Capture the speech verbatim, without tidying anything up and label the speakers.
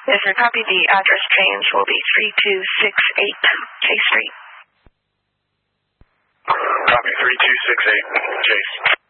Speaker 1: Yes, sir. Copy. The address change will be three two six eight Chase Street.
Speaker 2: Copy. three two six eight Chase.